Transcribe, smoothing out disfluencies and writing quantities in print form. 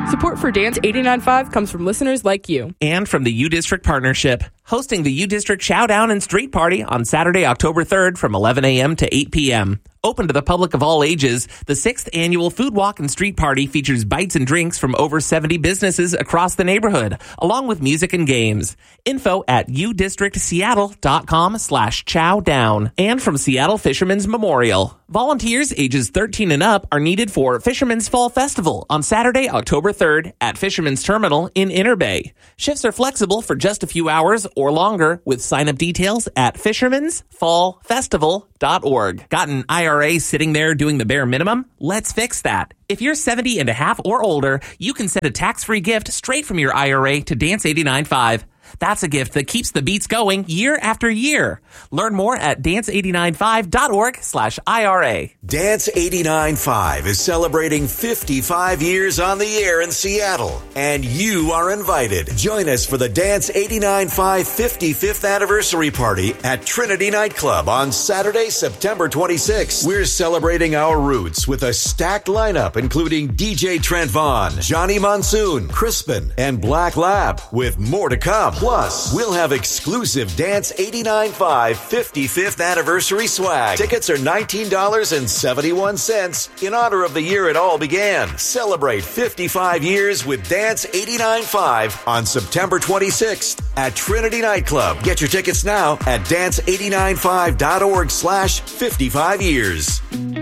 Support for Dance 89.5 comes from listeners like you. And from the U-District Partnership, hosting the U-District Chowdown and Street Party on Saturday, October 3rd from 11 a.m. to 8 p.m. Open to the public of all ages, the 6th annual Food Walk and Street Party features bites and drinks from over 70 businesses across the neighborhood, along with music and games. Info at udistrictseattle.com/chowdown. And from Seattle Fishermen's Memorial. Volunteers ages 13 and up are needed for Fisherman's Fall Festival on Saturday, October 3rd at Fisherman's Terminal in Inner Bay. Shifts are flexible for just a few hours or longer with sign-up details at fishermansfallfestival.org. Got an IRA sitting there doing the bare minimum? Let's fix that. If you're 70 and a half or older, you can send a tax-free gift straight from your IRA to Dance 89.5. That's a gift that keeps the beats going year after year. Learn more at dance89.5.org/IRA. Dance 89.5 is celebrating 55 years on the air in Seattle, and you are invited. Join us for the Dance 89.5 55th anniversary party at Trinity Nightclub on Saturday, September 26th. We're celebrating our roots with a stacked lineup including DJ Trent Vaughn, Johnny Monsoon, Crispin, and Black Lab, with more to come. Plus, we'll have exclusive Dance 89.5 55th anniversary swag. Tickets are $19.71 in honor of the year it all began. Celebrate 55 years with Dance 89.5 on September 26th at Trinity Nightclub. Get your tickets now at dance895.org/55 years.